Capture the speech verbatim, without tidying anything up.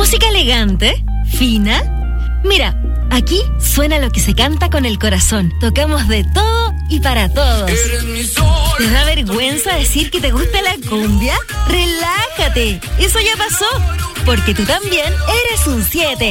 ¿Música elegante? ¿Fina? Mira, aquí suena lo que se canta con el corazón. Tocamos de todo y para todos. ¿Te da vergüenza decir que te gusta la cumbia? ¡Relájate! Eso ya pasó, porque tú también eres un siete.